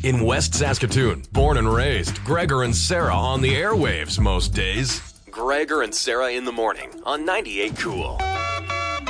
In West Saskatoon, born and raised, Gregor and Sarah on the airwaves most days. Gregor and Sarah in the morning on 98 Cool.